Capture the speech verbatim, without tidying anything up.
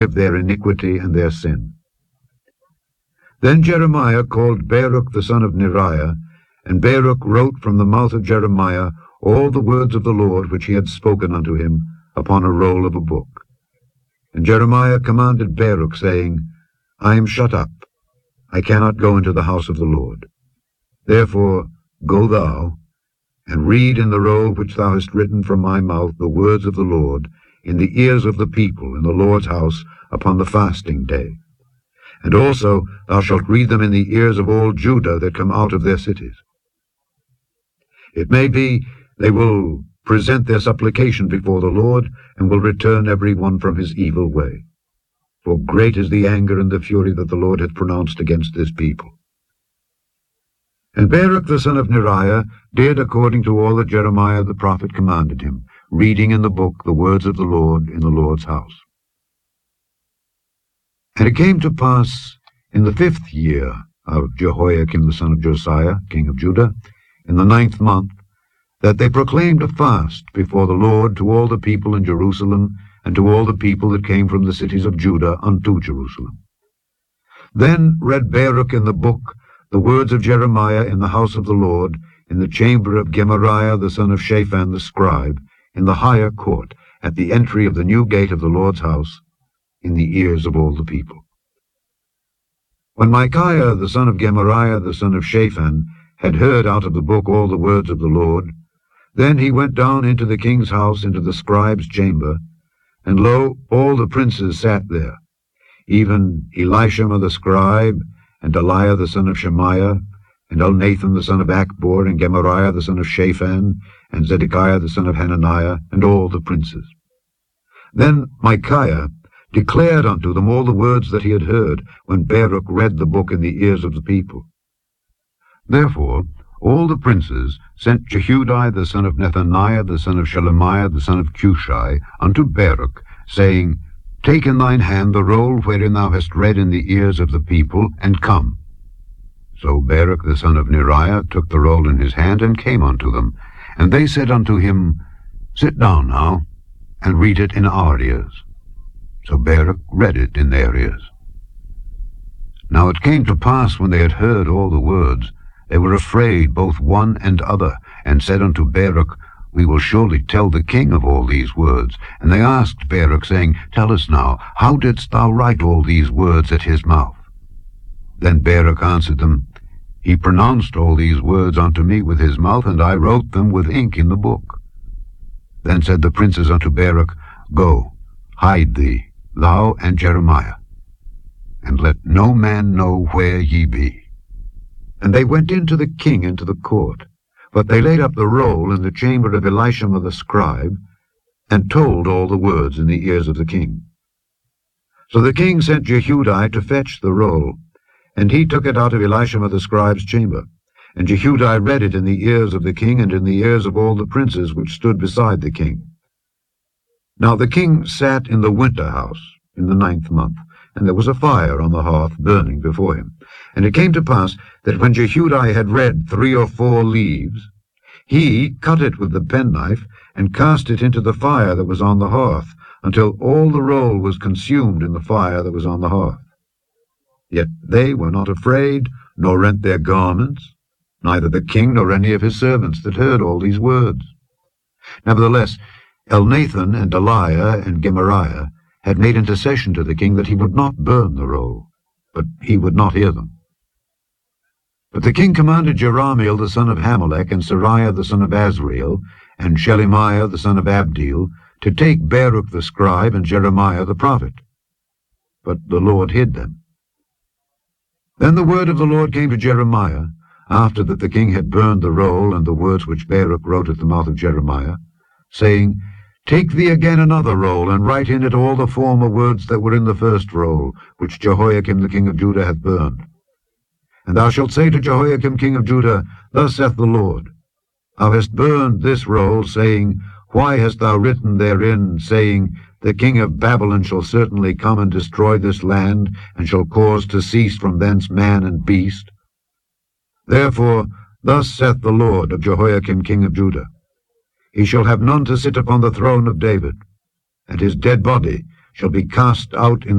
of their iniquity and their sin. Then Jeremiah called Baruch the son of Neriah, and Baruch wrote from the mouth of Jeremiah all the words of the Lord which he had spoken unto him upon a roll of a book. And Jeremiah commanded Baruch, saying, I am shut up, I cannot go into the house of the Lord. Therefore go thou, and read in the roll which thou hast written from my mouth the words of the Lord in the ears of the people in the Lord's house upon the fasting day. And also thou shalt read them in the ears of all Judah that come out of their cities. It may be they will present their supplication before the Lord, and will return every one from his evil way. For great is the anger and the fury that the Lord hath pronounced against this people. And Baruch the son of Neriah did according to all that Jeremiah the prophet commanded him, reading in the book the words of the Lord in the Lord's house. And it came to pass in the fifth year of Jehoiakim the son of Josiah, king of Judah, in the ninth month, that they proclaimed a fast before the Lord to all the people in Jerusalem, and to all the people that came from the cities of Judah unto Jerusalem. Then read Baruch in the book the words of Jeremiah in the house of the Lord, in the chamber of Gemariah the son of Shaphan the scribe, in the higher court, at the entry of the new gate of the Lord's house, in the ears of all the people. When Micaiah the son of Gemariah the son of Shaphan had heard out of the book all the words of the Lord, then he went down into the king's house, into the scribe's chamber, and lo, all the princes sat there, even Elishama the scribe, and Eliah the son of Shemaiah, and Elnathan the son of Achbor, and Gemariah the son of Shaphan, and Zedekiah the son of Hananiah, and all the princes. Then Micaiah declared unto them all the words that he had heard, when Baruch read the book in the ears of the people. Therefore all the princes sent Jehudi the son of Nethaniah, the son of Shelemiah, the son of Cushi, unto Baruch, saying, Take in thine hand the roll wherein thou hast read in the ears of the people, and come. So Baruch the son of Neriah took the roll in his hand, and came unto them. And they said unto him, Sit down now, and read it in our ears. So Baruch read it in their ears. Now it came to pass, when they had heard all the words, they were afraid both one and other, and said unto Baruch, We will surely tell the king of all these words. And they asked Baruch, saying, Tell us now, how didst thou write all these words at his mouth? Then Baruch answered them, He pronounced all these words unto me with his mouth, and I wrote them with ink in the book. Then said the princes unto Baruch, Go, hide thee, thou and Jeremiah, and let no man know where ye be. And they went in to the king into the court, but they laid up the roll in the chamber of Elishama the scribe, and told all the words in the ears of the king. So the king sent Jehudi to fetch the roll, and he took it out of Elishama the scribe's chamber. And Jehudi read it in the ears of the king, and in the ears of all the princes which stood beside the king. Now the king sat in the winter house in the ninth month, and there was a fire on the hearth burning before him. And it came to pass that when Jehudi had read three or four leaves, he cut it with the penknife, and cast it into the fire that was on the hearth, until all the roll was consumed in the fire that was on the hearth. Yet they were not afraid, nor rent their garments, neither the king nor any of his servants that heard all these words. Nevertheless, Elnathan and Eliah and Gemariah had made intercession to the king that he would not burn the roll, but he would not hear them. But the king commanded Jerahmeel the son of Hamelech, and Seraiah the son of Azriel, and Shelemiah the son of Abdeel, to take Baruch the scribe and Jeremiah the prophet. But the Lord hid them. Then the word of the Lord came to Jeremiah, after that the king had burned the roll and the words which Baruch wrote at the mouth of Jeremiah, saying, Take thee again another roll, and write in it all the former words that were in the first roll, which Jehoiakim the king of Judah hath burned. And thou shalt say to Jehoiakim king of Judah, Thus saith the Lord, Thou hast burned this roll, saying, Why hast thou written therein, saying, The king of Babylon shall certainly come and destroy this land, and shall cause to cease from thence man and beast? Therefore thus saith the Lord of Jehoiakim king of Judah, He shall have none to sit upon the throne of David, and his dead body shall be cast out in